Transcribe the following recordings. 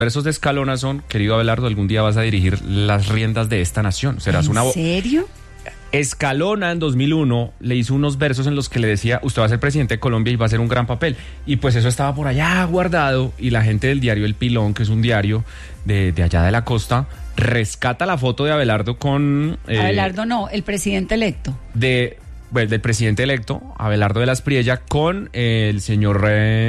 versos de Escalona son: querido Abelardo, algún día vas a dirigir las riendas de esta nación. Serás una ¿En serio? Escalona en 2001 le hizo unos versos en los que le decía: usted va a ser presidente de Colombia y va a hacer un gran papel. Y pues eso estaba por allá guardado, y la gente del diario El Pilón, que es un diario de allá de la costa, rescata la foto de Abelardo con... Abelardo no, el presidente electo. Del presidente electo, Abelardo de la Espriella, con el señor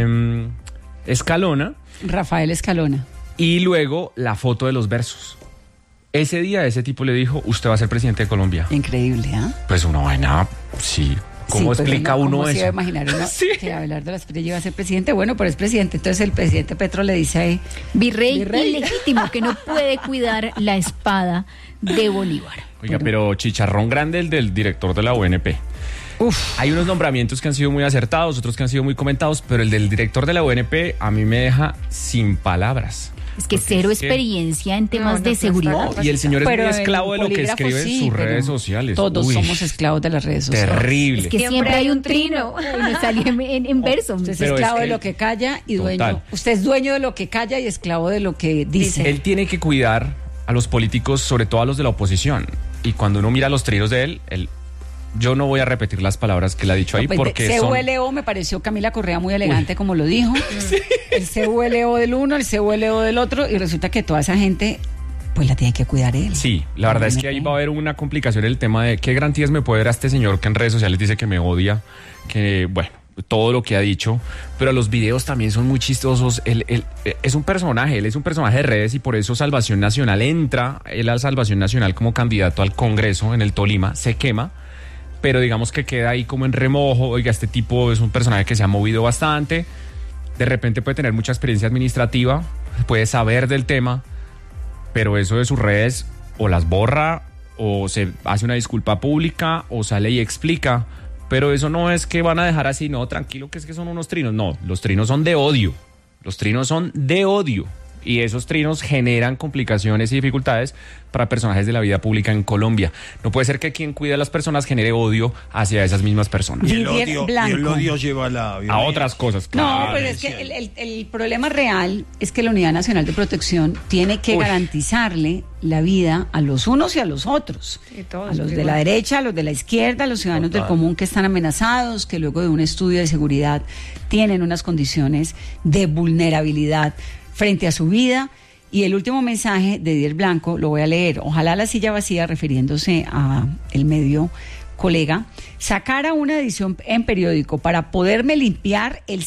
Escalona. Rafael Escalona. Y luego la foto de los versos. Ese día ese tipo le dijo: usted va a ser presidente de Colombia. Increíble, ¿ah? Pues una vaina, sí. ¿Cómo explica uno ¿cómo eso? Se iba a imaginar uno que Abelardo de la Espriella iba a ser presidente? Bueno, pero es presidente. Entonces el presidente Petro le dice ahí: Virrey ilegítimo, que no puede cuidar la espada de Bolívar. Oiga, pero chicharrón grande el del director de la UNP. Hay unos nombramientos que han sido muy acertados, otros que han sido muy comentados, pero el del director de la UNP a mí me deja sin palabras. Es que cero experiencia en temas de seguridad. Y el señor es muy esclavo de lo que escribe en sus redes sociales. Todos somos esclavos de las redes sociales. Terrible. Es que siempre hay un trino. Me salió en verso. Usted es esclavo de lo que calla y dueño. Usted es dueño de lo que calla y esclavo de lo que dice. Él tiene que cuidar a los políticos, sobre todo a los de la oposición. Y cuando uno mira los trinos de él, yo no voy a repetir las palabras que él ha dicho ahí, porque CULO me pareció Camila Correa muy elegante como lo dijo. Sí. El CULO del uno, el CULO del otro, y resulta que toda esa gente pues la tiene que cuidar él. Sí, la verdad es que ahí va a haber una complicación el tema de qué garantías me puede dar a este señor que en redes sociales dice que me odia, que bueno, todo lo que ha dicho, pero los videos también son muy chistosos. Él es un personaje de redes, y por eso Salvación Nacional él a Salvación Nacional como candidato al Congreso en el Tolima, se quema, pero digamos que queda ahí como en remojo. Oiga, este tipo es un personaje que se ha movido bastante, de repente puede tener mucha experiencia administrativa, puede saber del tema, pero eso de sus redes o las borra, o se hace una disculpa pública, o sale y explica, pero eso no es que van a dejar así, no, tranquilo, que es que son unos trinos. No, los trinos son de odio, y esos trinos generan complicaciones y dificultades para personajes de la vida pública en Colombia. No puede ser que quien cuida a las personas genere odio hacia esas mismas personas. Y el odio lleva a otras cosas. Claro. No, pero es que el problema real es que la Unidad Nacional de Protección tiene que garantizarle la vida a los unos y a los otros. Sí, a los de la derecha, a los de la izquierda, a los ciudadanos del común que están amenazados, que luego de un estudio de seguridad tienen unas condiciones de vulnerabilidad frente a su vida. Y el último mensaje de Didier Blanco lo voy a leer. Ojalá la silla vacía, refiriéndose a el medio colega, sacara una edición en periódico para poderme limpiar el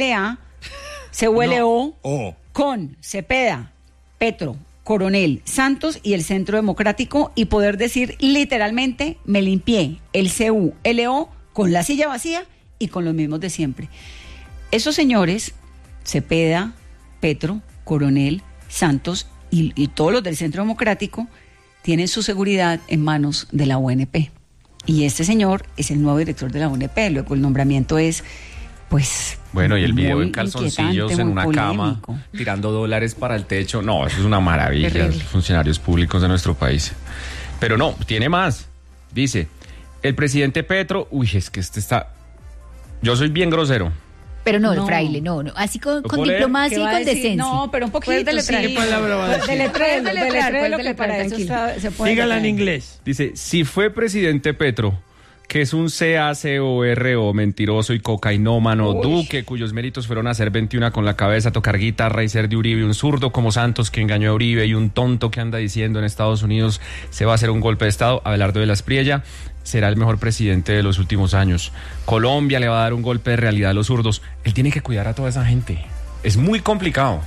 CULO con Cepeda, Petro, Coronel, Santos y el Centro Democrático, y poder decir literalmente: me limpié el CULO con la silla vacía y con los mismos de siempre. Esos señores, Cepeda, Petro, Coronel, Santos y todos los del Centro Democrático, tienen su seguridad en manos de la UNP. Y este señor es el nuevo director de la UNP. Luego el nombramiento es, pues... Bueno, y el video en calzoncillos en una cama, tirando dólares para el techo. No, eso es una maravilla. Terrible. Los funcionarios públicos de nuestro país. Pero no, tiene más. Dice, el presidente Petro... es que yo soy bien grosero. Pero no, fraile, no. Así con diplomacia y con decencia. No, pero un poquito. ¿Qué palabra va a decir? Deletreo, para eso se puede. Dígala en inglés. Dice, si fue presidente Petro, que es un CACORO, mentiroso y cocainómano, Duque, cuyos méritos fueron hacer 21 con la cabeza, tocar guitarra y ser de Uribe, un zurdo como Santos que engañó a Uribe, y un tonto que anda diciendo en Estados Unidos se va a hacer un golpe de Estado, Abelardo de la Espriella será el mejor presidente de los últimos años. Colombia le va a dar un golpe de realidad a los zurdos. Él tiene que cuidar a toda esa gente. Es muy complicado.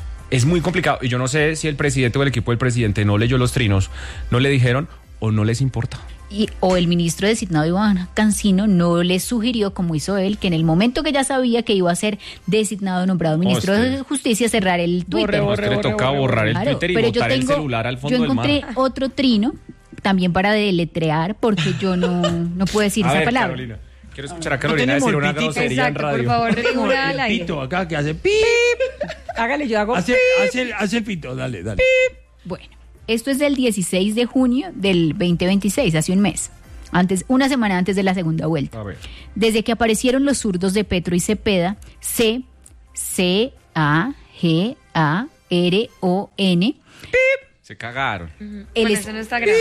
Y yo no sé si el presidente o el equipo del presidente no leyó los trinos, no le dijeron o no les importa. O el ministro designado Iván Cancino no le sugirió, como hizo él, que en el momento que ya sabía que iba a ser designado, nombrado ministro de Justicia, cerrar el Twitter. Le toca borrar el Twitter y botar el celular al fondo del mar. Yo encontré otro trino también para deletrear, porque yo no puedo decir esa palabra. Carolina, quiero escuchar a Carolina decir una grosería en radio. Por favor, figura el pito acá que hace pip. Hágale, yo hago hace el pito, dale. Pip. Bueno, esto es del 16 de junio del 2026, hace un mes. Una semana antes de la segunda vuelta. A ver. Desde que aparecieron los zurdos de Petro y Cepeda, CAGALO RON. Se cagaron. Eso no está grave.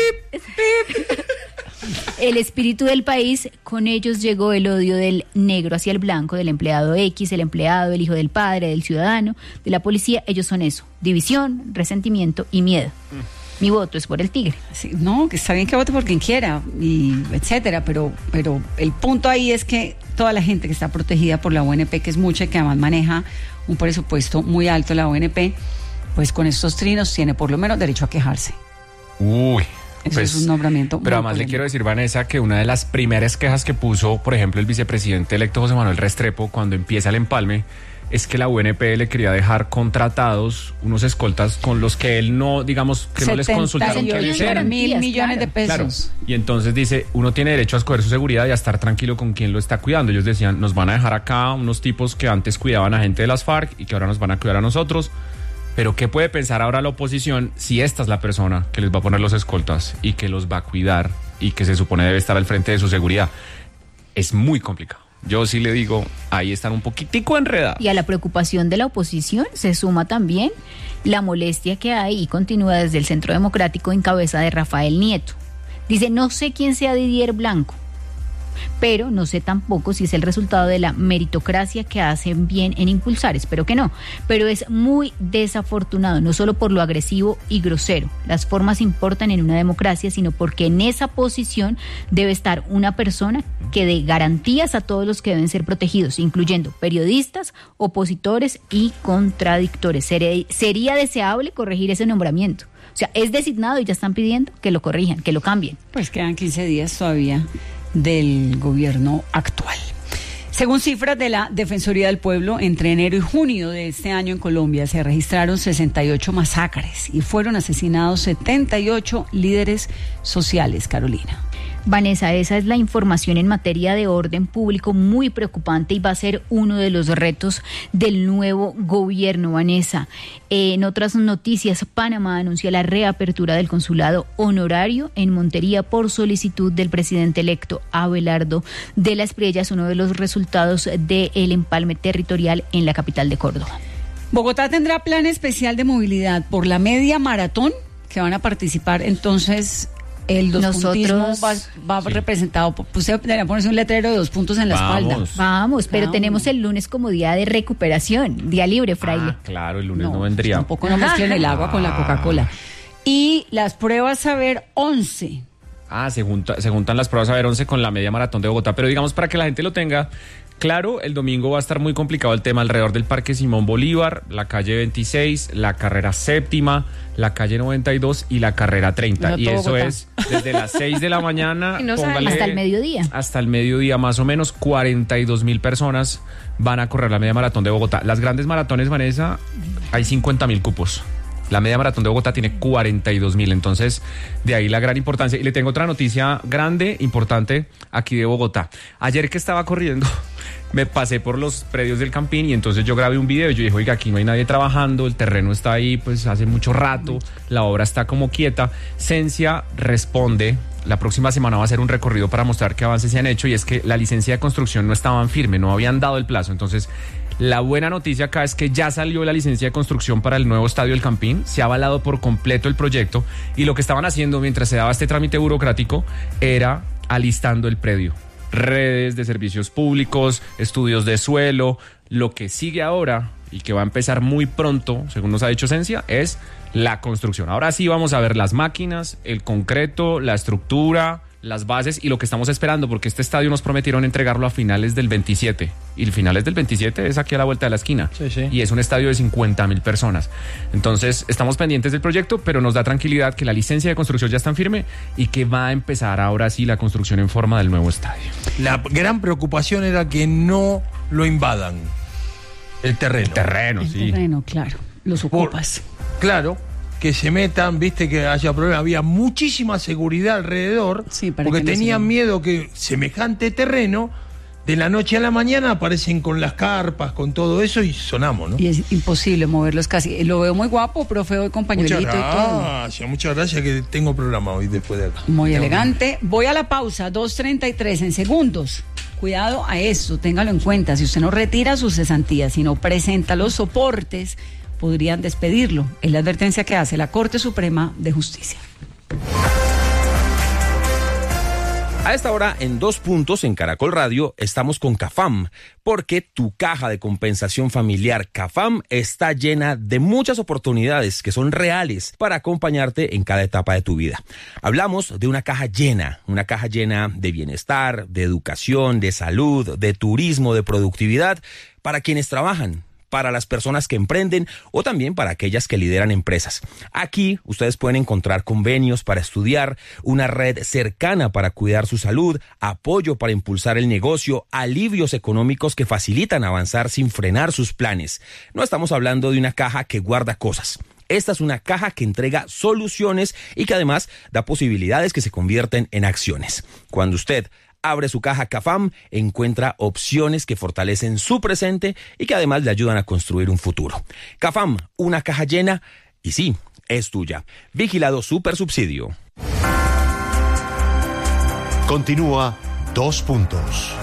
El espíritu del país, con ellos llegó el odio del negro hacia el blanco, del empleado X, el empleado, el hijo del padre, del ciudadano, de la policía. Ellos son eso: división, resentimiento y miedo. Mi voto es por el tigre. Sí, no, que está bien que vote por quien quiera, y etcétera, pero el punto ahí es que toda la gente que está protegida por la ONP, que es mucha y que además maneja un presupuesto muy alto la ONP, pues con estos trinos tiene por lo menos derecho a quejarse. Uy. Eso es un nombramiento. Pero además le quiero decir, Vanessa, que una de las primeras quejas que puso, por ejemplo, el vicepresidente electo José Manuel Restrepo cuando empieza el empalme, es que la UNP le quería dejar contratados unos escoltas con los que él no, digamos, que no les consultaron quiénes eran. 1.000 millones de pesos. Claro. Y entonces dice, uno tiene derecho a escoger su seguridad y a estar tranquilo con quien lo está cuidando. Ellos decían, nos van a dejar acá unos tipos que antes cuidaban a gente de las FARC y que ahora nos van a cuidar a nosotros. Pero ¿qué puede pensar ahora la oposición si esta es la persona que les va a poner los escoltas y que los va a cuidar y que se supone debe estar al frente de su seguridad? Es muy complicado. Yo sí le digo, ahí están un poquitico enredados. Y a la preocupación de la oposición se suma también la molestia que hay y continúa desde el Centro Democrático en cabeza de Rafael Nieto. Dice, no sé quién sea Didier Blanco, pero no sé tampoco si es el resultado de la meritocracia que hacen bien en impulsar, espero que no, pero es muy desafortunado, no solo por lo agresivo y grosero, las formas importan en una democracia, sino porque en esa posición debe estar una persona que dé garantías a todos los que deben ser protegidos, incluyendo periodistas, opositores y contradictores. Sería deseable corregir ese nombramiento. O sea, es designado y ya están pidiendo que lo corrijan, que lo cambien. Pues quedan 15 días todavía del gobierno actual. Según cifras de la Defensoría del Pueblo, entre enero y junio de este año en Colombia se registraron 68 masacres y fueron asesinados 78 líderes sociales, Carolina. Vanessa, esa es la información en materia de orden público muy preocupante y va a ser uno de los retos del nuevo gobierno, Vanessa. En otras noticias, Panamá anuncia la reapertura del consulado honorario en Montería por solicitud del presidente electo Abelardo de la Espriella. Es uno de los resultados del empalme territorial en la capital de Córdoba. Bogotá tendrá plan especial de movilidad por la media maratón que van a participar entonces. El dospuntismo va representado, pues debería ponerse un letrero de 2 puntos en la espalda. Vamos, pero tenemos el lunes como día de recuperación, día libre, fraile. Claro, el lunes no vendría. Tampoco no mezclen el agua con la Coca-Cola. Y las pruebas Saber 11. Se juntan las pruebas Saber 11 con la media maratón de Bogotá, pero digamos para que la gente lo tenga claro, el domingo va a estar muy complicado el tema alrededor del Parque Simón Bolívar, la calle 26, la carrera 7ª, la calle 92 y la carrera 30. Y eso Bogotá. Es desde las 6 de la mañana hasta el mediodía. Hasta el mediodía más o menos, 42,000 personas van a correr la media maratón de Bogotá. Las grandes maratones, Vanessa, hay 50,000 cupos. La media maratón de Bogotá tiene 42,000, entonces de ahí la gran importancia. Y le tengo otra noticia grande, importante, aquí de Bogotá. Ayer que estaba corriendo, me pasé por los predios del Campín y entonces yo grabé un video y yo dije, oiga, aquí no hay nadie trabajando, el terreno está ahí pues hace mucho rato, la obra está como quieta. Cencia responde, la próxima semana va a ser un recorrido para mostrar qué avances se han hecho y es que la licencia de construcción no estaban firme, no habían dado el plazo, entonces... La buena noticia acá es que ya salió la licencia de construcción para el nuevo estadio del Campín, se ha avalado por completo el proyecto y lo que estaban haciendo mientras se daba este trámite burocrático era alistando el predio. Redes de servicios públicos, estudios de suelo, lo que sigue ahora y que va a empezar muy pronto, según nos ha dicho Cencia, es la construcción. Ahora sí vamos a ver las máquinas, el concreto, la estructura, las bases y lo que estamos esperando, porque este estadio nos prometieron entregarlo a finales del 27 y el finales del 27 es aquí a la vuelta de la esquina. Sí. Y es un estadio de 50,000 personas. Entonces estamos pendientes del proyecto, pero nos da tranquilidad que la licencia de construcción ya está en firme y que va a empezar ahora sí la construcción en forma del nuevo estadio. La gran preocupación era que no lo invadan el terreno. El terreno, claro, los ocupas. Claro. Que se metan, viste, que haya problemas. Había muchísima seguridad alrededor, porque tenían miedo que semejante terreno, de la noche a la mañana aparecen con las carpas, con todo eso y sonamos, ¿no? Y es imposible moverlos casi. Lo veo muy guapo, profe, hoy con pañuelito y todo. Muchas gracias que tengo programa hoy después de acá. Muy elegante. Voy a la pausa, 2:33 en segundos. Cuidado a eso, téngalo en cuenta. Si usted no retira sus cesantías, sino presenta los soportes, podrían despedirlo. Es la advertencia que hace la Corte Suprema de Justicia. A esta hora, en 2 puntos en Caracol Radio, estamos con CAFAM, porque tu caja de compensación familiar CAFAM está llena de muchas oportunidades que son reales para acompañarte en cada etapa de tu vida. Hablamos de una caja llena de bienestar, de educación, de salud, de turismo, de productividad, para quienes trabajan, para las personas que emprenden o también para aquellas que lideran empresas. Aquí ustedes pueden encontrar convenios para estudiar, una red cercana para cuidar su salud, apoyo para impulsar el negocio, alivios económicos que facilitan avanzar sin frenar sus planes. No estamos hablando de una caja que guarda cosas. Esta es una caja que entrega soluciones y que además da posibilidades que se convierten en acciones. Cuando usted abre su caja CAFAM, encuentra opciones que fortalecen su presente y que además le ayudan a construir un futuro. CAFAM, una caja llena y sí, es tuya. Vigilado Supersubsidio. Continúa 2 puntos.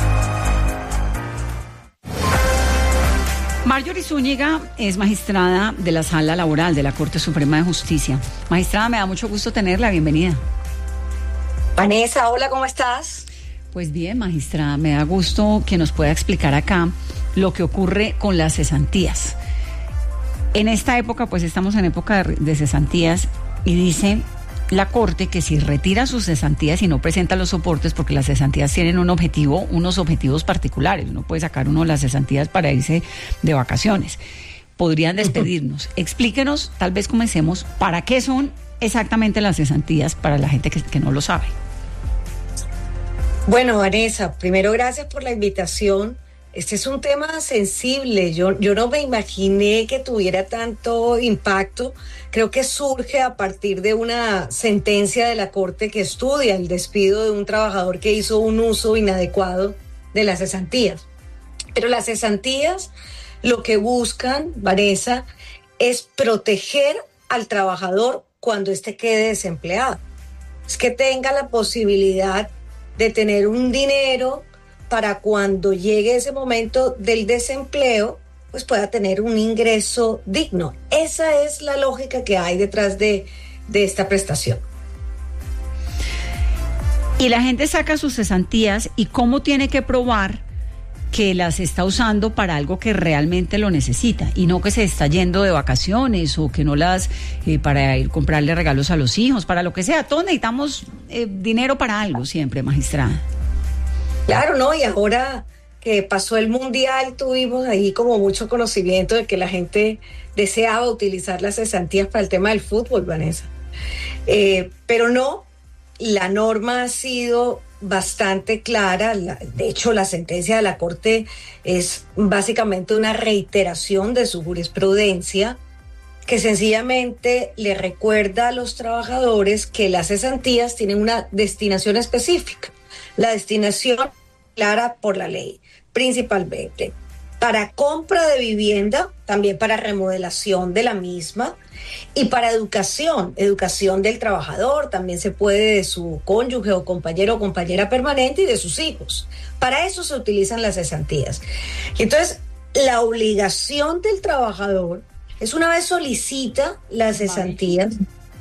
Marjorie Zúñiga es magistrada de la Sala Laboral de la Corte Suprema de Justicia. Magistrada, me da mucho gusto tenerla. Bienvenida. Vanessa, hola, ¿cómo estás? Pues bien, magistrada, me da gusto que nos pueda explicar acá lo que ocurre con las cesantías. En esta época, pues estamos en época de cesantías y dice la Corte que si retira sus cesantías y no presenta los soportes, porque las cesantías tienen unos objetivos particulares, uno puede sacar uno de las cesantías para irse de vacaciones, podrían despedirnos. Explíquenos, tal vez comencemos, ¿para qué son exactamente las cesantías para la gente que no lo sabe? Bueno, Vanessa, primero gracias por la invitación. Este es un tema sensible. Yo no me imaginé que tuviera tanto impacto. Creo que surge a partir de una sentencia de la Corte que estudia el despido de un trabajador que hizo un uso inadecuado de las cesantías. Pero las cesantías lo que buscan, Vanessa, es proteger al trabajador cuando éste quede desempleado. Es que tenga la posibilidad de tener un dinero para cuando llegue ese momento del desempleo, pues pueda tener un ingreso digno. Esa es la lógica que hay detrás de esta prestación. Y la gente saca sus cesantías, ¿y cómo tiene que probar que las está usando para algo que realmente lo necesita y no que se está yendo de vacaciones o que no las para ir a comprarle regalos a los hijos, para lo que sea? Todos necesitamos dinero para algo siempre, magistrada. Claro, ¿no? Y ahora que pasó el Mundial tuvimos ahí como mucho conocimiento de que la gente deseaba utilizar las cesantías para el tema del fútbol, Vanessa. Pero no, la norma ha sido bastante clara. De hecho, la sentencia de la Corte es básicamente una reiteración de su jurisprudencia, que sencillamente le recuerda a los trabajadores que las cesantías tienen una destinación específica. La destinación clara por la ley, principalmente para compra de vivienda, también para remodelación de la misma y para educación del trabajador, también se puede de su cónyuge o compañero o compañera permanente y de sus hijos. Para eso se utilizan las cesantías. Y entonces, la obligación del trabajador es, una vez solicita las cesantías,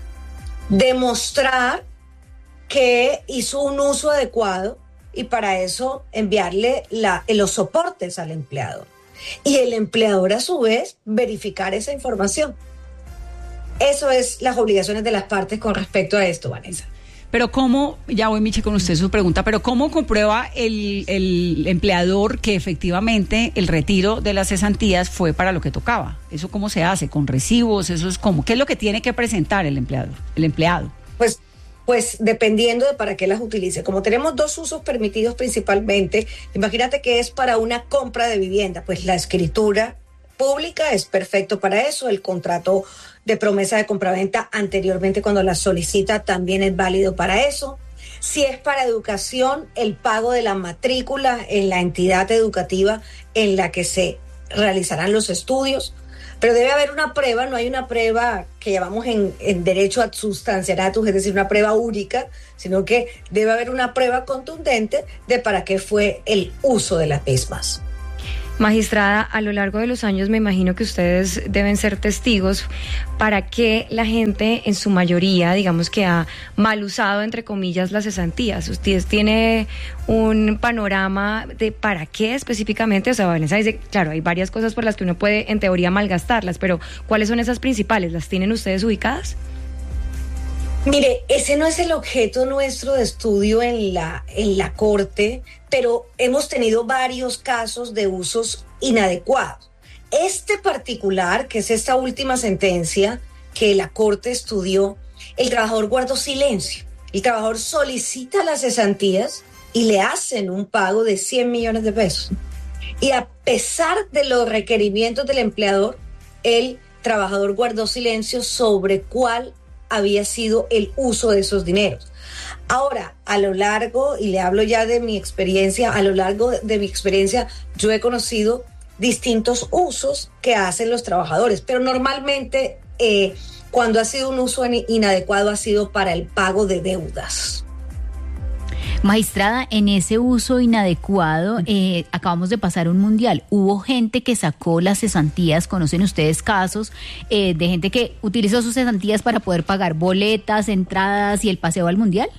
demostrar que hizo un uso adecuado y para eso enviarle los soportes al empleador. Y el empleador, a su vez, verificar esa información. Eso es las obligaciones de las partes con respecto a esto, Vanessa. Pero ¿cómo, ya voy Miche con usted su pregunta, pero cómo comprueba el empleador que efectivamente el retiro de las cesantías fue para lo que tocaba? ¿Eso cómo se hace? ¿Con recibos? ¿Eso es cómo? ¿Qué es lo que tiene que presentar el empleado? Pues dependiendo de para qué las utilice. Como tenemos 2 usos permitidos principalmente, imagínate que es para una compra de vivienda, pues la escritura pública es perfecto para eso, el contrato de promesa de compraventa anteriormente cuando la solicita también es válido para eso. Si es para educación, el pago de la matrícula en la entidad educativa en la que se realizarán los estudios. Pero debe haber una prueba, no hay una prueba que llamamos en derecho ad substanciatum, es decir, una prueba única, sino que debe haber una prueba contundente de para qué fue el uso de las mismas. Magistrada, a lo largo de los años me imagino que ustedes deben ser testigos para que la gente en su mayoría, digamos que ha mal usado entre comillas las cesantías. ¿Ustedes tiene un panorama de para qué específicamente? O sea, Vanessa dice, claro, hay varias cosas por las que uno puede en teoría malgastarlas, pero ¿cuáles son esas principales? ¿Las tienen ustedes ubicadas? Mire, ese no es el objeto nuestro de estudio en la Corte, pero hemos tenido varios casos de usos inadecuados. Este particular, que es esta última sentencia que la Corte estudió, el trabajador guardó silencio. El trabajador solicita las cesantías y le hacen un pago de 100 millones de pesos. Y a pesar de los requerimientos del empleador, el trabajador guardó silencio sobre cuál había sido el uso de esos dineros. Ahora, a lo largo, y le hablo ya de mi experiencia, a lo largo de mi experiencia, yo he conocido distintos usos que hacen los trabajadores, pero normalmente cuando ha sido un uso inadecuado ha sido para el pago de deudas. Magistrada, en ese uso inadecuado, acabamos de pasar un mundial. Hubo gente que sacó las cesantías, ¿conocen ustedes casos de gente que utilizó sus cesantías para poder pagar boletas, entradas y el paseo al mundial?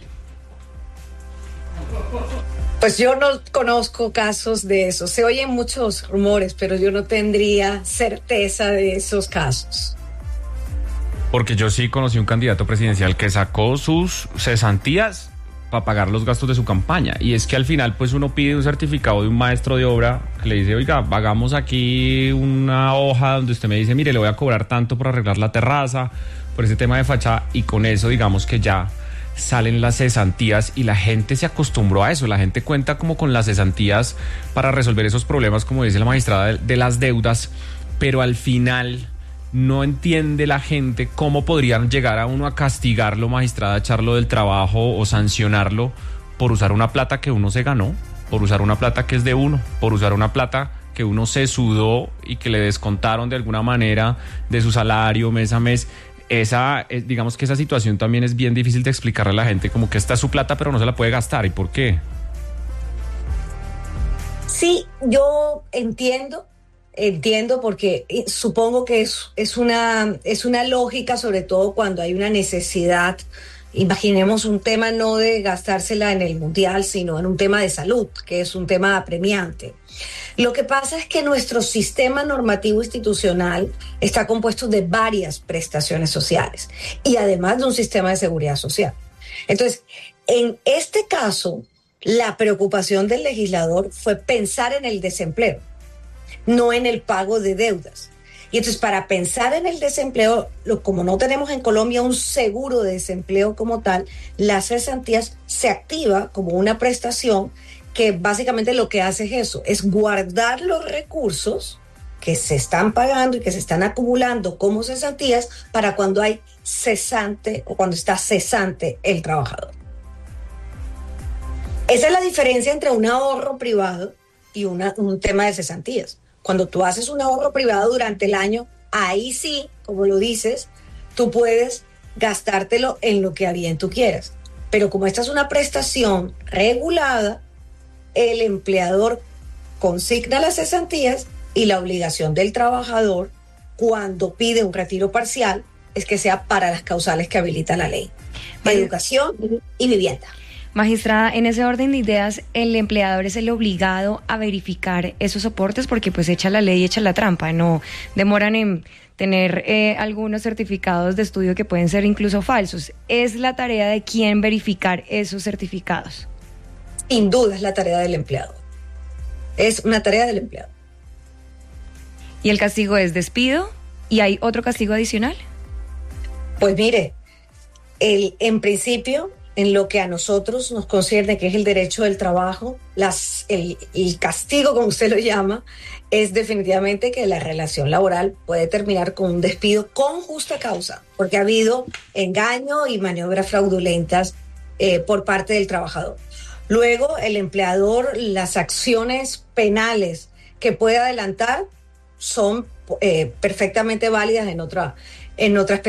Pues yo no conozco casos de eso. Se oyen muchos rumores, pero yo no tendría certeza de esos casos. Porque yo sí conocí un candidato presidencial que sacó sus cesantías para pagar los gastos de su campaña. Y es que al final pues uno pide un certificado de un maestro de obra que le dice, oiga, hagamos aquí una hoja donde usted me dice, mire, le voy a cobrar tanto por arreglar la terraza, por ese tema de fachada, y con eso digamos que ya salen las cesantías y la gente se acostumbró a eso. La gente cuenta como con las cesantías para resolver esos problemas, como dice la magistrada, de las deudas, pero al final no entiende la gente cómo podrían llegar a uno a castigarlo, magistrada, echarlo del trabajo o sancionarlo por usar una plata que uno se ganó, por usar una plata que es de uno, por usar una plata que uno se sudó y que le descontaron de alguna manera de su salario mes a mes. Digamos que esa situación también es bien difícil de explicarle a la gente, como que esta es su plata pero no se la puede gastar. ¿Y por qué? Sí, yo entiendo porque supongo que es una lógica, sobre todo cuando hay una necesidad. Imaginemos un tema no de gastársela en el mundial, sino en un tema de salud, que es un tema apremiante. Lo que pasa es que nuestro sistema normativo institucional está compuesto de varias prestaciones sociales y además de un sistema de seguridad social. Entonces, en este caso, la preocupación del legislador fue pensar en el desempleo, no en el pago de deudas. Y entonces, para pensar en el desempleo, como no tenemos en Colombia un seguro de desempleo como tal, las cesantías se activa como una prestación que básicamente lo que hace es eso, es guardar los recursos que se están pagando y que se están acumulando como cesantías para cuando hay cesante o cuando está cesante el trabajador. Esa es la diferencia entre un ahorro privado y un tema de cesantías. Cuando tú haces un ahorro privado durante el año, ahí sí, como lo dices, tú puedes gastártelo en lo que a bien tú quieras. Pero como esta es una prestación regulada, el empleador consigna las cesantías y la obligación del trabajador cuando pide un retiro parcial es que sea para las causales que habilita la ley: educación y vivienda. Magistrada, en ese orden de ideas, ¿el empleador es el obligado a verificar esos soportes? Porque pues echa la ley y echa la trampa, no demoran en tener algunos certificados de estudio que pueden ser incluso falsos. ¿Es la tarea de quién verificar esos certificados? Sin duda es la tarea del empleador. Es una tarea del empleador. ¿Y el castigo es despido? ¿Y hay otro castigo adicional? Pues mire, en principio, en lo que a nosotros nos concierne, que es el derecho del trabajo, el castigo, como usted lo llama, es definitivamente que la relación laboral puede terminar con un despido con justa causa, porque ha habido engaño y maniobras fraudulentas por parte del trabajador. Luego, el empleador, las acciones penales que puede adelantar son perfectamente válidas en otra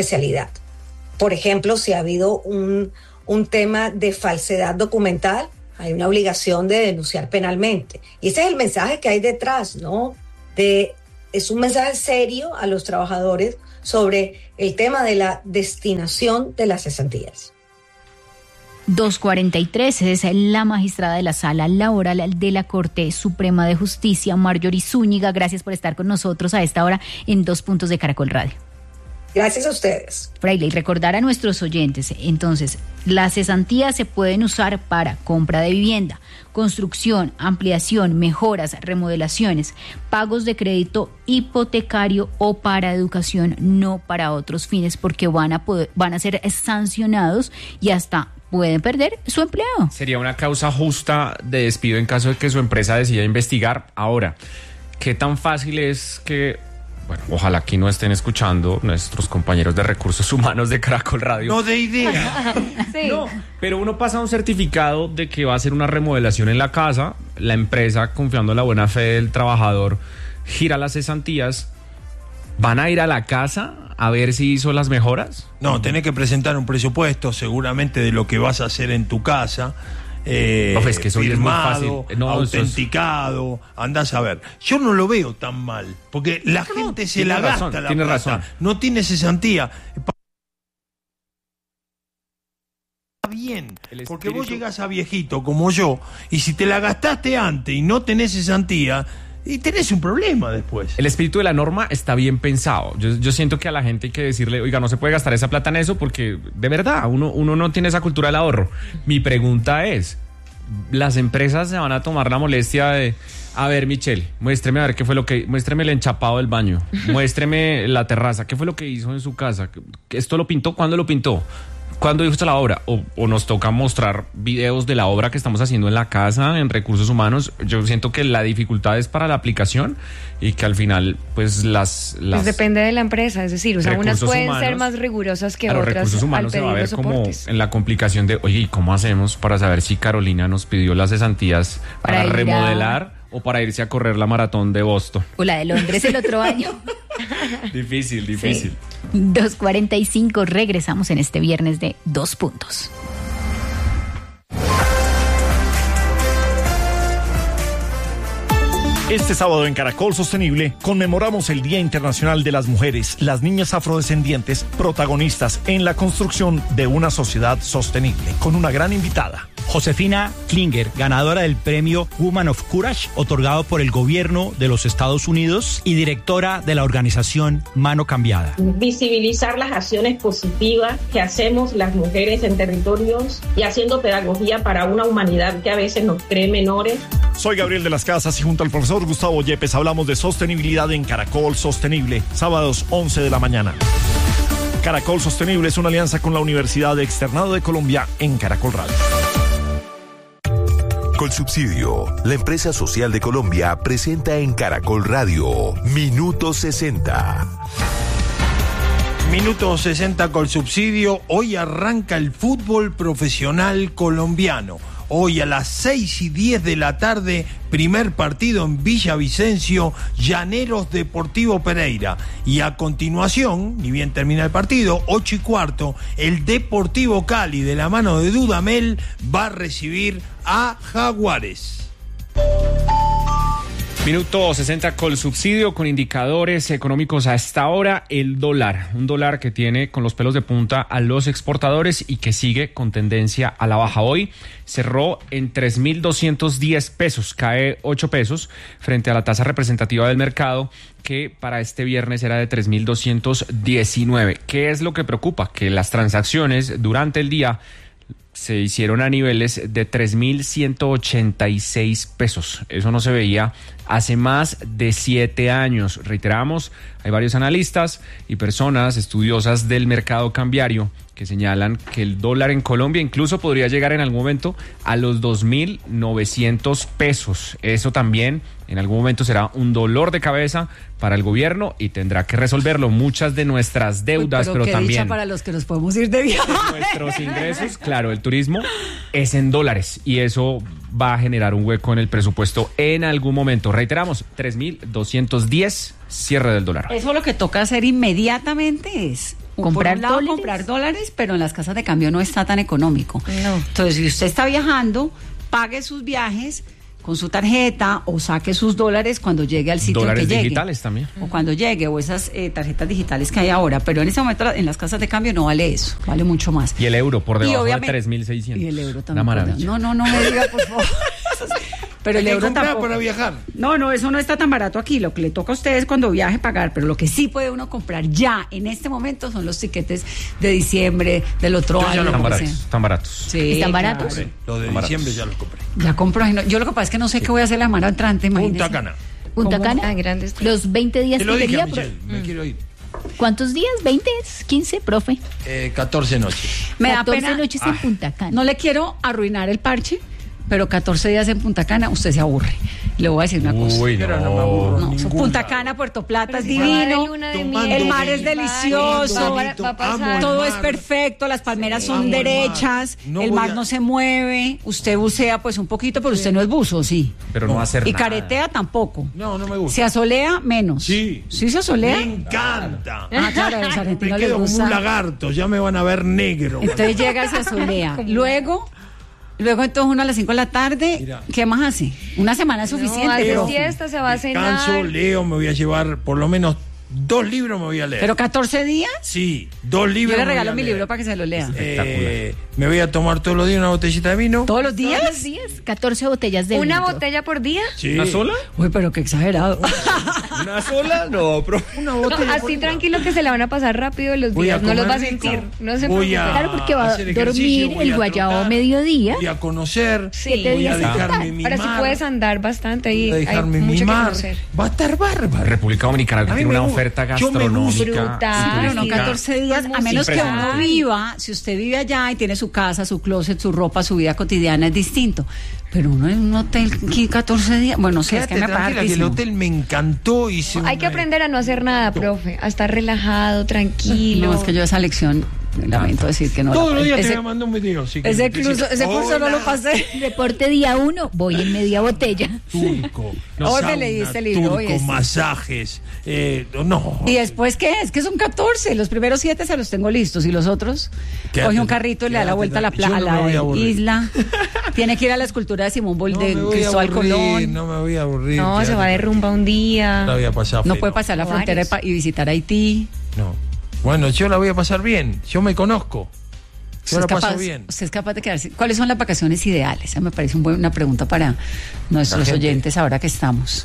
especialidad. Por ejemplo, si ha habido un tema de falsedad documental, hay una obligación de denunciar penalmente. Y ese es el mensaje que hay detrás, ¿no? Es un mensaje serio a los trabajadores sobre el tema de la destinación de las cesantías. 2:43 es la magistrada de la Sala Laboral de la Corte Suprema de Justicia, Marjorie Zúñiga. Gracias por estar con nosotros a esta hora en 2 Puntos de Caracol Radio. Gracias a ustedes. Fraile, y recordar a nuestros oyentes, entonces, las cesantías se pueden usar para compra de vivienda, construcción, ampliación, mejoras, remodelaciones, pagos de crédito hipotecario o para educación, no para otros fines, porque van a ser sancionados y hasta pueden perder su empleo. Sería una causa justa de despido en caso de que su empresa decida investigar. Ahora, ¿qué tan fácil es que, bueno, ojalá aquí no estén escuchando nuestros compañeros de recursos humanos de Caracol Radio? No de idea. Sí. No, pero uno pasa un certificado de que va a hacer una remodelación en la casa, la empresa, confiando en la buena fe del trabajador, gira las cesantías. ¿Van a ir a la casa a ver si hizo las mejoras? No, tenés que presentar un presupuesto seguramente de lo que vas a hacer en tu casa. Es que eso firmado, es muy fácil. No, autenticado, andás a ver. Yo no lo veo tan mal, porque la gente se la gasta la tiene plata, razón. no tiene cesantía. Bien, porque vos llegás a viejito como yo, y si te la gastaste antes y no tenés cesantía, y tenés un problema después. El espíritu de la norma está bien pensado. Yo siento que a la gente hay que decirle, oiga, no se puede gastar esa plata en eso, porque de verdad, uno no tiene esa cultura del ahorro. Mi pregunta es, ¿las empresas se van a tomar la molestia de, a ver, Michelle, muéstreme a ver qué fue lo que, muéstreme el enchapado del baño, muéstreme la terraza, qué fue lo que hizo en su casa, esto lo pintó, ¿cuándo lo pintó? ¿Cuándo dijo usted la obra? O nos toca mostrar videos de la obra que estamos haciendo en la casa, en recursos humanos. Yo siento que la dificultad es para la aplicación y que al final, pues Pues depende de la empresa, es decir, unas pueden ser más rigurosas que otras. Los recursos humanos se va a ver como en la complicación de, oye, ¿y cómo hacemos para saber si Carolina nos pidió las cesantías para remodelar o para irse a correr la maratón de Boston? O la de Londres el otro año. Difícil. Sí. 2:45, regresamos en este viernes de 2 Puntos. Este sábado en Caracol Sostenible conmemoramos el Día Internacional de las Mujeres, las niñas afrodescendientes, protagonistas en la construcción de una sociedad sostenible, con una gran invitada. Josefina Klinger, ganadora del premio Woman of Courage, otorgado por el gobierno de los Estados Unidos y directora de la organización Mano Cambiada. Visibilizar las acciones positivas que hacemos las mujeres en territorios y haciendo pedagogía para una humanidad que a veces nos cree menores. Soy Gabriel de las Casas y junto al profesor Gustavo Yepes hablamos de sostenibilidad en Caracol Sostenible, sábados 11 de la mañana. Caracol Sostenible es una alianza con la Universidad de Externado de Colombia en Caracol Radio. Colsubsidio, la empresa social de Colombia, presenta en Caracol Radio Minuto 60. Minuto 60 Colsubsidio. Hoy arranca el fútbol profesional colombiano. Hoy a las 6:10 de la tarde, primer partido en Villavicencio, Llaneros Deportivo Pereira. Y a continuación, ni bien termina el partido, 8:15, el Deportivo Cali, de la mano de Dudamel, va a recibir a Jaguares. Minuto 60 Colsubsidio, con indicadores económicos a esta hora. El dólar, un dólar que tiene con los pelos de punta a los exportadores y que sigue con tendencia a la baja. Hoy cerró en 3.210 pesos, cae 8 pesos frente a la tasa representativa del mercado, que para este viernes era de 3.219. ¿Qué es lo que preocupa? Que las transacciones durante el día se hicieron a niveles de 3.186 pesos. Eso no se veía hace más de 7 años. Reiteramos, hay varios analistas y personas estudiosas del mercado cambiario que señalan que el dólar en Colombia incluso podría llegar en algún momento a los 2.900 pesos. Eso también en algún momento será un dolor de cabeza para el gobierno y tendrá que resolverlo. Muchas de nuestras deudas, pero qué también dicha para los que nos podemos ir de viaje. Nuestros ingresos, claro, el turismo es en dólares y eso va a generar un hueco en el presupuesto en algún momento. Reiteramos, 3.210, cierre del dólar. Eso lo que toca hacer inmediatamente es comprar dólares, pero en las casas de cambio no está tan económico. No. Entonces, si usted está viajando, pague sus viajes con su tarjeta o saque sus dólares cuando llegue al sitio dólares que llegue. Digitales también. O cuando llegue, o esas tarjetas digitales que hay ahora. Pero en ese momento en las casas de cambio no vale eso, vale mucho más. Y el euro por debajo de 3.600. Y el euro también. No me diga, por favor. Pero el euro tampoco. Para viajar. No, eso no está tan barato aquí. Lo que le toca a ustedes cuando viaje pagar, pero lo que sí puede uno comprar ya en este momento son los tiquetes de diciembre del otro año. Están baratos. Sí, ¿están baratos? Claro. Los de diciembre ya los compré. Ya compro. Yo lo que pasa es que no sé qué voy a hacer la semana entrante, imagínese. Punta Cana. Grandes. Los 20 días Te lo que dije, quería. Michelle, me quiero ir. ¿Cuántos días? ¿20? ¿15, profe? 14 noches. Me da 14 pena. noches en Punta Cana. No le quiero arruinar el parche, pero 14 días en Punta Cana, usted se aburre. Le voy a decir una cosa. Uy, Pero no me aburro. No, Punta Cana, Puerto Plata es divino. El mar es delicioso. Todo es perfecto. Las palmeras son derechas. El mar no se mueve. Usted bucea pues un poquito, pero usted no es buzo, sí. Pero no hacer Y nada. caretea tampoco. No me gusta. Se asolea menos. Sí. ¿Sí se asolea? Me encanta. Ah, claro, a los Me argentinos les quedo como gusta. un lagarto, ya me van a ver negro. Entonces llega y se asolea. Luego entonces uno a las 5 de la tarde, Mira. ¿qué más hace? Una semana es suficiente. No, hace siesta, se va a cenar. Descanso, leo, me voy a llevar por lo menos 2 libros me voy a leer. ¿Pero 14 días? Sí, 2 libros. Yo le regalo mi libro para que se lo lea. Me voy a tomar todos los días una botellita de vino. ¿Todos los días? ¿Todos los días? 14 botellas de ¿Una vino. botella por día? Sí. ¿Una sola? Uy, pero qué exagerado. ¿Una sola? No, profe. Una botella Así tranquilo que se la van a pasar rápido los Voy días, a no los va a comer rico. sentir. No se Voy preocupe. a Claro, porque va a hacer ejercicio, dormir voy el a guayabo trotar, mediodía. Voy a conocer, Sí. voy a días en dejarme total. mimar. Ahora sí puedes andar bastante ahí. Voy a Hay dejarme mucho que mimar. conocer. Va a estar bárbaro. República Dominicana que A mí tiene me una gusta. oferta Yo me gastronómica. Brutal. Claro, no Sí. 14 días, a menos que uno Impresionante. viva, si usted vive allá y tiene su casa, su closet, su ropa, su vida cotidiana es distinto. Pero uno en un hotel aquí 14 días, bueno, sí, es que me Quédate tranquila, que el parece. hotel me encantó. Hay que aprender a no hacer nada, profe, a estar relajado, tranquilo. No, es que yo esa lección, lamento decir que no. Todos los días te ese, voy a mandar un video. Sí, que ese te curso, dice, ese curso no lo pasé. Reporte día 1, voy en media botella. Turco. Hoy me leí este libro, hoy Turco, este. masajes. No. ¿Y después qué es? Que son 14. Los primeros 7 se los tengo listos. ¿Y los otros? Quédate, Coge un carrito y le da la vuelta a la, yo no me a voy a la aburrir. isla. Tiene que ir a la escultura de Simón No me de voy a Cristóbal aburrir, Colón. no me voy a aburrir. No, se quédate va de rumba un día. La voy a pasar No feo. puede pasar la frontera y visitar Haití. No. Bueno, yo la voy a pasar bien. Yo me conozco. Yo la paso bien. Usted es capaz de quedarse. ¿Cuáles son las vacaciones ideales? Esa me parece una pregunta para nuestros oyentes ahora que estamos.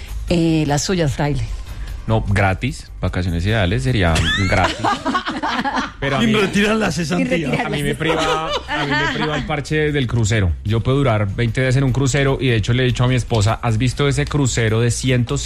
Las suyas, Fraile. No, gratis. Vacaciones ideales sería gratis. Pero a mí, retirar la cesantía. a mí me priva el parche del crucero. Yo puedo durar 20 días en un crucero y de hecho le he dicho a mi esposa, ¿has visto ese crucero de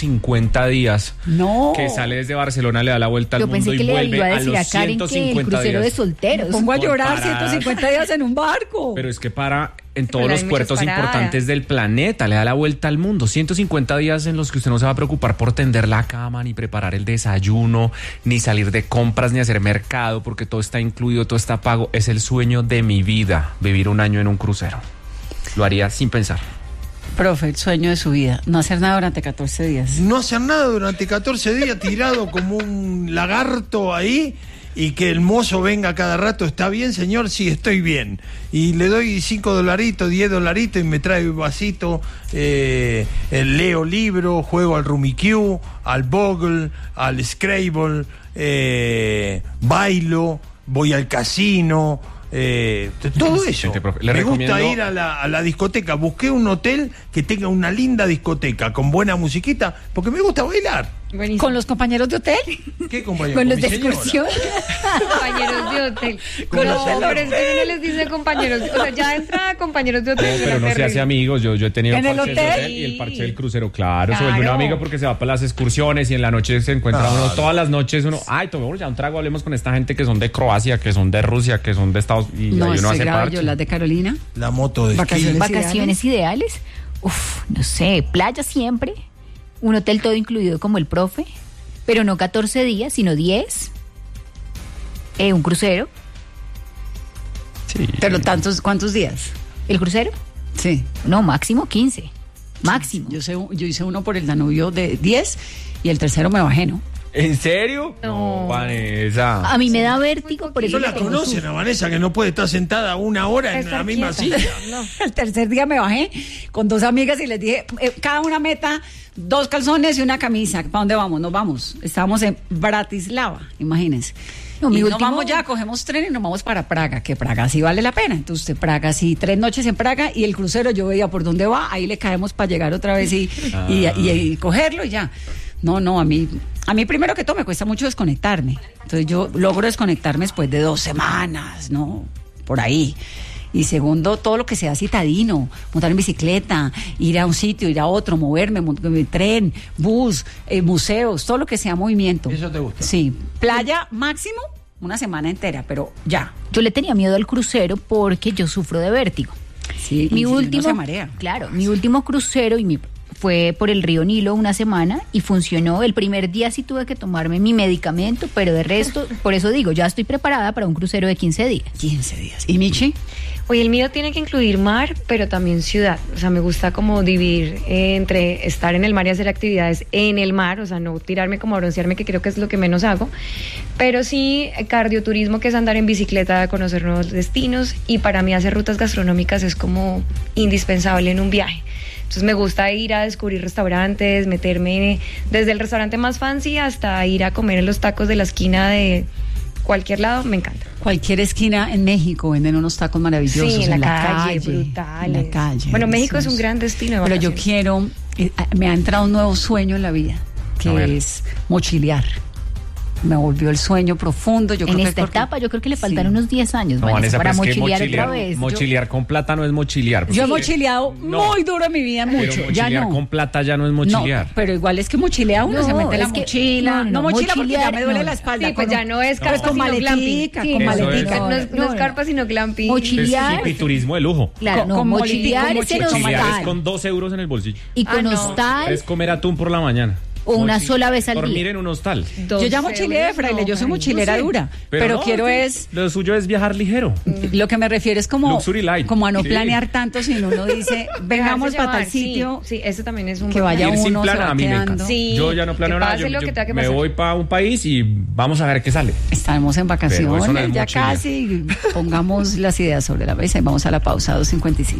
150 días? No. Que sale desde Barcelona, le da la vuelta al Yo mundo pensé y que le vuelve iba a a decir los a Karen que el 150 crucero de días. solteros. Pongo a llorar Con paradas. 150 días en un barco. Pero es que para en Pero todos hay los muchas puertos paradas. importantes del planeta, le da la vuelta al mundo. 150 días en los que usted no se va a preocupar por tender la cama, ni preparar el desayuno, ni salir de compras, ni hacer mercado, porque todo está incluido, todo está pago. Es el sueño de mi vida, vivir un año en un crucero. Lo haría sin pensar. Profe, el sueño de su vida. No hacer nada durante 14 días. No hacer nada durante 14 días tirado como un lagarto ahí y que el mozo venga cada rato. ¿Está bien, señor? Sí, estoy bien. Y le doy $5, $10 y me trae un vasito. Leo libro, juego al Rummikub, al Boggle, al Scrabble, bailo, voy al casino. Todo eso. Profe. Le Me recomiendo... gusta ir a la discoteca. Busqué un hotel que tenga una linda discoteca con buena musiquita porque me gusta bailar. Buenísimo. ¿Con los compañeros de hotel? ¿Qué compañero? Con los mi de señora. excursión. Compañeros de hotel. Con No, los de pero es que uno les dice compañeros. O sea, ya entra compañeros de No, hotel. pero no se hace amigos. Yo he tenido ¿En el parche del hotel? y el parche del crucero. Claro, se Claro. vuelve un amigo porque se va para las excursiones y en la noche se encuentra Claro. uno. Todas las noches uno, ay, tomemos ya un trago, hablemos con esta gente que son de Croacia, que son de Rusia, que son de Estados Unidos. Y No, ahí uno estoy hace grave parche. yo, las de Carolina. La moto de Vacaciones. esquí. Vacaciones ideales. Uf, no sé, playa siempre. Un hotel todo incluido como el profe. Pero no 14 días, sino 10. Un crucero. Sí. Pero ¿cuántos días? ¿El crucero? Sí. No, máximo 15. Máximo. Yo hice uno por el Danubio de 10 y el tercero me bajé, ¿no? ¿En serio? No. Vanessa. A mí me da vértigo, por eso No la conocen a Vanessa, que no puede estar sentada una hora en la misma silla. No. El tercer día me bajé con 2 amigas y les dije, cada una meta 2 calzones y una camisa. ¿Para dónde vamos? Nos vamos. Estábamos en Bratislava, imagínense. No, y nos vamos ya, cogemos tren y nos vamos para Praga, que Praga sí vale la pena. Entonces, Praga sí, 3 noches en Praga y el crucero yo veía por dónde va, ahí le caemos para llegar otra vez y cogerlo y ya. No, a mí primero que todo me cuesta mucho desconectarme. Entonces yo logro desconectarme después de 2 semanas, ¿no? Por ahí. Y segundo, todo lo que sea citadino, montar en bicicleta, ir a un sitio, ir a otro, moverme, tren, bus, museos, todo lo que sea movimiento. ¿Eso te gusta? Sí. Playa máximo, una semana entera, pero ya. Yo le tenía miedo al crucero porque yo sufro de vértigo. Sí, mi último, se marea. Claro, mi último crucero fue por el río Nilo una semana y funcionó. El primer día sí tuve que tomarme mi medicamento, pero de resto, por eso digo, ya estoy preparada para un crucero de 15 días. 15 días. ¿Y Michi? Oye, el mío tiene que incluir mar, pero también ciudad. O sea, me gusta como dividir entre estar en el mar y hacer actividades en el mar, o sea, no tirarme como a broncearme, que creo que es lo que menos hago, pero sí cardioturismo, que es andar en bicicleta, conocer nuevos destinos, y para mí hacer rutas gastronómicas es como indispensable en un viaje. Entonces me gusta ir a descubrir restaurantes, meterme desde el restaurante más fancy hasta ir a comer en los tacos de la esquina de cualquier lado, me encanta. Cualquier esquina en México venden unos tacos maravillosos. Sí, en la calle, brutales. En la calle. Bueno, México es un gran destino. Pero yo quiero, me ha entrado un nuevo sueño en la vida, que es mochilear. Me volvió el sueño profundo. Yo en creo esta etapa yo creo que le faltan unos 10 años, Vanessa, para mochilear otra vez. Mochilear con plata no es mochilear. Yo he mochileado muy duro en mi vida, mucho. Mochilear ya no. con plata ya no es mochilear. No, pero igual es que mochilea uno, se mete la mochila. No mochila porque ya me duele la espalda. Sí, pues ya no es carpa, con sino maletica. Con maletica. No es carpa, sino glamping. Mochilear. Es turismo de lujo. Claro, no, mochilear es con 2 euros en el bolsillo. Y con hostal. Es comer atún por la mañana. O una sola vez al día. Dormir en un hostal. Yo ya mochileé, Fraile, yo soy mochilera dura. Pero no, quiero lo suyo es viajar ligero. Lo que me refiero es como Luxury light. Como a no planear tanto, sino uno dice, vengamos para tal sitio. Sí, ese también es un que vaya uno, sin plan, se va a mí quedando. Me encanta. Sí, yo ya no planeo nada. Yo me voy para un país y vamos a ver qué sale. Estamos en vacaciones, no ya casi. Pongamos las ideas sobre la mesa y vamos a la pausa 2:55.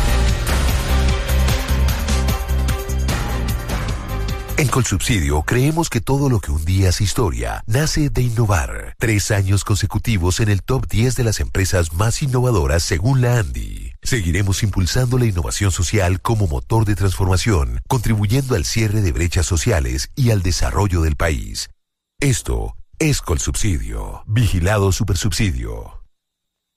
En Colsubsidio creemos que todo lo que un día es historia nace de innovar. 3 años consecutivos en el top 10 de las empresas más innovadoras según la ANDI. Seguiremos impulsando la innovación social como motor de transformación, contribuyendo al cierre de brechas sociales y al desarrollo del país. Esto es Colsubsidio. Vigilado Supersubsidio.